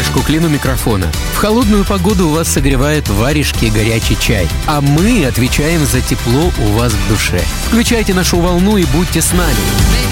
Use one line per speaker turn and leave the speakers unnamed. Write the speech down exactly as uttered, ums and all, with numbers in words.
поддержку клину микрофона. В холодную погоду вас согревают варежки и горячий чай. А мы отвечаем за тепло у вас в душе. Включайте нашу волну и будьте с нами.